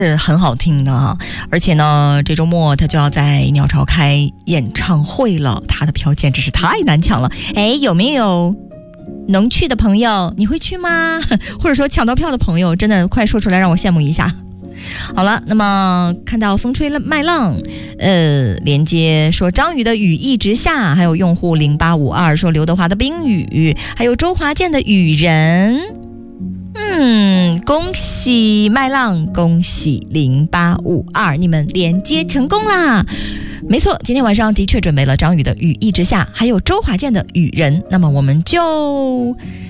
是很好听的啊，而且呢，这周末他就要在鸟巢开演唱会了，他的票简直是太难抢了。哎，有没有能去的朋友？你会去吗？或者说抢到票的朋友，真的快说出来让我羡慕一下。好了，那么看到风吹麦浪，连接说张宇的雨一直下，还有用户0852说刘德华的冰雨，还有周华健的雨人。恭喜麦浪，恭喜0852，你们连接成功啦！没错，今天晚上的确准备了张宇的雨一直下，还有周华健的雨人，那么我们就